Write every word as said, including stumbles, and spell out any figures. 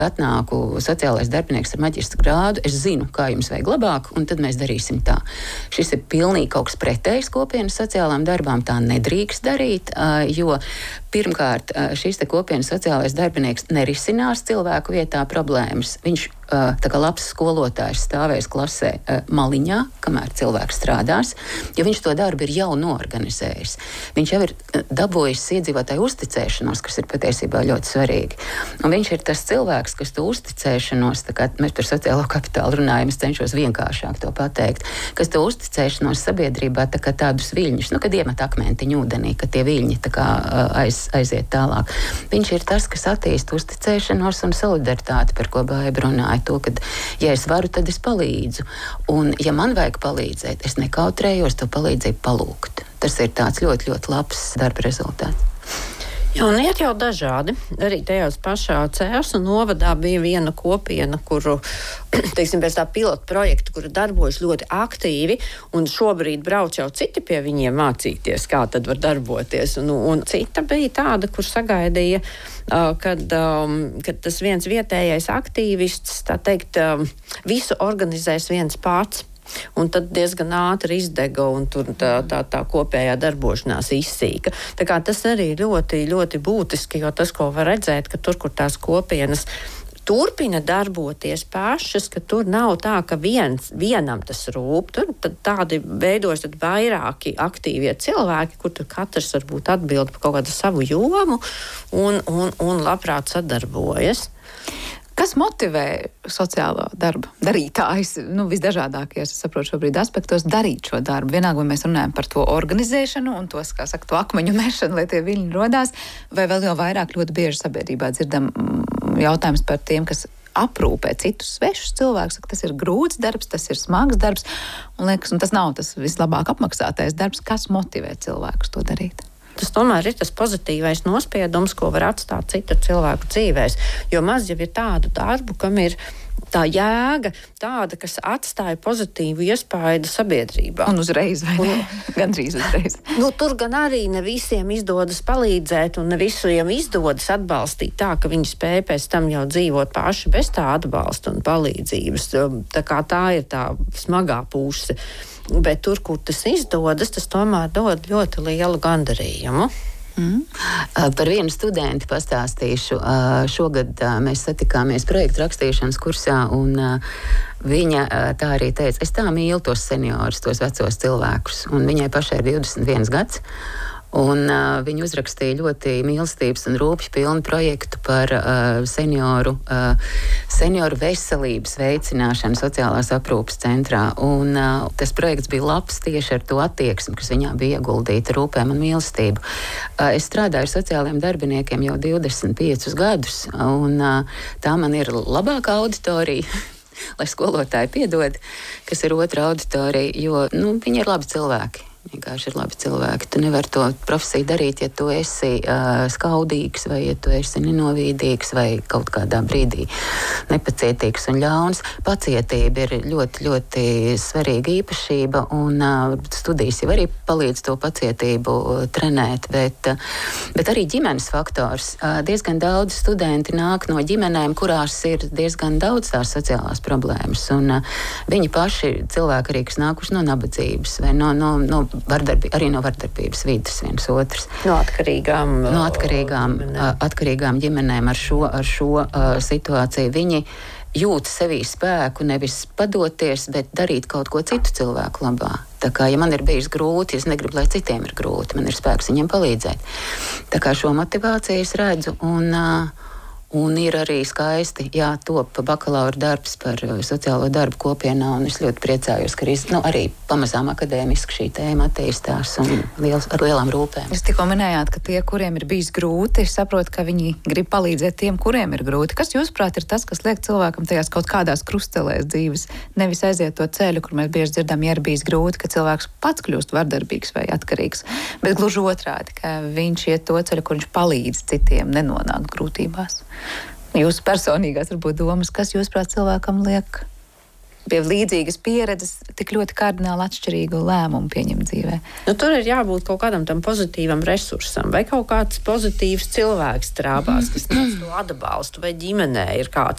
atnāku sociālais darbinieks ar maģistra grādu, es zinu, kā jums vajag labāk, un tad mēs darīsim tā. Šis ir pilnīgi kaut kas pretējs kopienas sociālām darbām, tā nedrīkst darīt, jo pirmkārt šis te kopienas sociālais darbinieks nerisinās cilvēku vietā problēmas. Viņš tā kā labs skolotājs stāvēs klasē maliņā, kamēr cilvēks strādās, jo viņš to darbu ir jau noorganizējis. Viņš jau ir dabūjis iedzīvotāju uzticēšanos, kas ir patiesībā ļoti svarīgi. Un viņš ir tas cilvēks, kas to uzticēšanos, tā kā mēs par sociālo kapitālu runājam, es cenšos vienkāršāk to pateikt, kas to uzticēšanos sabiedrībā tā kā tādus viļņus, nu, kad iemet akmentiņu ūdenī, kad tie viļņi tā kā aiz, aiziet tālāk. Viņš ir tas, kas attīst uzticēšanos un solidaritāti, par ko Baiba runāja. To, ka, ja es varu, tad es palīdzu. Un, ja man vajag palīdzēt, es nekautrējos to palīdzību palūgt. Tas ir tāds ļoti, ļoti labs darba rezultāts. Jā, un iet jau dažādi. Arī tajās pašā Cēsu novadā bija viena kopiena, kuru, teiksim, pēc tā pilota projekta, kura darbojas ļoti aktīvi, un šobrīd brauc jau citi pie viņiem mācīties, kā tad var darboties. Un, un cita bija tāda, kur sagaidīja, uh, kad, um, kad tas viens vietējais aktīvists, tā teikt, um, visu organizēs viens pats. Un tad diezgan ātri izdega un tur tā, tā, tā kopējā darbošanās izsīka. Tā kā tas arī ļoti, ļoti būtiski, jo tas, ko var redzēt, ka tur, kur tās kopienas turpina darboties pašas, ka tur nav tā, ka viens, vienam tas rūp. Tur tad tādi veidojas tad vairāki aktīvie cilvēki, kur tur katrs varbūt atbild par kaut kādu savu jomu un, un, un labprāt sadarbojas. Kas motivē sociālo darbu darītājus, nu, visdažādākajos, es saprotu, šobrīd aspektos, darīt šo darbu? Vienalga, vai mēs runājam par to organizēšanu un tos, kā saka, to akmeņu mešanu, lai tie viļņi rodās, vai vēl jau vairāk ļoti bieži sabiedrībā dzirdam jautājums par tiem, kas aprūpē citus svešus cilvēkus, ka tas ir grūts darbs, tas ir smags darbs, un liekas, un tas nav tas vislabāk apmaksātais darbs. Kas motivē cilvēkus to darīt? Tas tomēr ir tas pozitīvais nospiedums, ko var atstāt citu cilvēku dzīvēs. Jo maz jau ir tādu darbu, kam ir tā jēga tāda, kas atstāja pozitīvu iespaidu sabiedrībā. Un uzreiz, vai ne? Gandrīz uzreiz. Nu, tur gan arī ne visiem izdodas palīdzēt, un ne visiem izdodas atbalstīt tā, ka viņi spēj pēc tam jau dzīvot paši bez tā atbalsta un palīdzības. Tā kā tā ir tā smagā puse. Bet tur, kur tas izdodas, tas tomēr dod ļoti lielu gandarījumu. Mm. Par vienu studenti pastāstīšu. Šogad mēs satikāmies projektu rakstīšanas kursā, un viņa tā arī teica, es tā mīlu tos seniorus, tos vecos cilvēkus, un viņai pašai ir divdesmit viens gads. Un uh, viņi uzrakstīja ļoti mīlestības un rūpju pilnu projektu par uh, senioru, uh, senioru veselības veicināšanu sociālās aprūpes centrā. Un uh, tas projekts bija labs tieši ar to attieksmi, kas viņā bija ieguldīta rūpēm un mīlestību. Uh, es strādāju ar sociālajiem darbiniekiem jau divdesmit piecus gadus, un uh, tā man ir labākā auditorija. Lai skolotāji piedod, kas ir otra auditorija, jo nu, viņi ir labi cilvēki. Vienkārši ir labi cilvēki. Tu nevari to profesiju darīt, ja tu esi uh, skaudīgs, vai ja tu esi nenovīdīgs, vai kaut kādā brīdī nepacietīgs un ļauns. Pacietība ir ļoti, ļoti svarīga īpašība, un uh, studijas jau arī palīdz to pacietību uh, trenēt, bet, uh, bet arī ģimenes faktors. Uh, diezgan daudz studenti nāk no ģimenēm, kurās ir diezgan daudz tās sociālās problēmas, un uh, viņi paši cilvēki arī, kas nākuši no nabadzības, vai no, no, no Vardarbi, arī no vardarbības vidas viens otrs. No atkarīgām, no atkarīgām, uh, atkarīgām ģimenēm ar šo, ar šo uh, situāciju. Viņi jūt sevī spēku nevis padoties, bet darīt kaut ko citu cilvēku labā. Tā kā, ja man ir bijis grūti, es negribu, lai citiem ir grūti, man ir spēks viņiem palīdzēt. Tā kā šo motivāciju es redzu, un uh, Un ir arī skaisti, jā, top bakalaura darbs par sociālo darbu kopienā, un es ļoti priecājos, ka arī, nu, arī pamazām akadēmiski šī tēma attīstās un liels, ar lielām rūpēm. Jūs tikko minējāt, ka tie, kuriem ir bijis grūti, es saprotu, ka viņi grib palīdzēt tiem, kuriem ir grūti. Kas, jūsuprāt, ir tas, kas liek cilvēkam tajās kaut kādās krustelēs dzīves, nevis aiziet to ceļu, kur mēs bieži dzirdam, ja ir bijis grūti, ka cilvēks pats kļūst vardarbīgs vai atkarīgs, bet gluži otrādi, ka viņš iet to ceļu, kur viņš palīdz citiem nenonākt grūtībās. Jūsu personīgās varbūt domas, kas jūsuprāt cilvēkam liek pie līdzīgas pieredzes tik ļoti kardināli atšķirīgu lēmumu pieņemt dzīvē. Nu, tur ir jābūt kaut kādam tam pozitīvam resursam, vai kaut kāds pozitīvs cilvēks trāpās, kas nes to atbalstu, vai ģimenē ir kāds